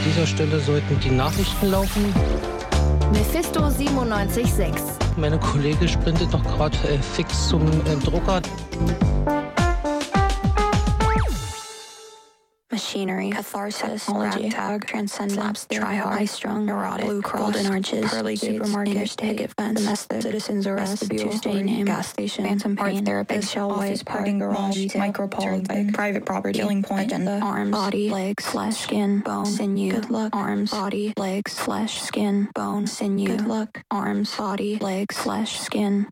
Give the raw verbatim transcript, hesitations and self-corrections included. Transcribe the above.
dieser Stelle sollten die Nachrichten laufen. Mephisto siebenundneunzig Komma sechs. Meine Kollegin sprintet noch gerade äh, fix zum äh, Drucker. Machinery, catharsis, technology, tag, transcendence, try-hard, high-strung, neurotic, blue cross, golden arches, pearly gates, supermarket, interstate, picket fence, domestic, citizens arrest, Tuesday name, gas station, phantom art therapist, shell office, parking garage, micropolitan, private property, killing point, agenda, arms, body, legs, flesh, skin, bone, sinew, good luck, arms, body, legs, flesh, skin, bone, sinew, good luck, arms, body, legs, flesh, skin,